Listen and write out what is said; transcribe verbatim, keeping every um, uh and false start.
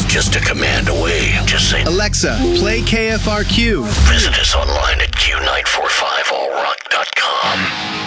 just a command away. Just say, Alexa, play K F R Q. Visit us online at Q nine four five all rock dot com.